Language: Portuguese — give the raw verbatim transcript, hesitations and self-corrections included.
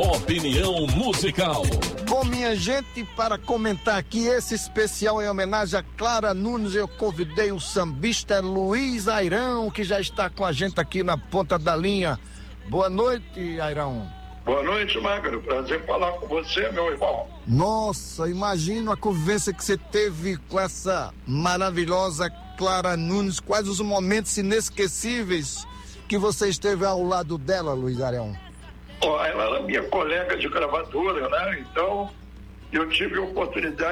Opinião musical. Bom, minha gente, para comentar aqui esse especial em homenagem a Clara Nunes, eu convidei o sambista Luiz Airão, que já está com a gente aqui na ponta da linha. Boa noite, Airão. Boa noite, Magro. Prazer falar com você, meu irmão. Nossa, imagino a convivência que você teve com essa maravilhosa Clara Nunes. Quais os momentos inesquecíveis que você esteve ao lado dela, Luiz Airão? Oh, ela era minha colega de gravadora, né? Então, eu tive a oportunidade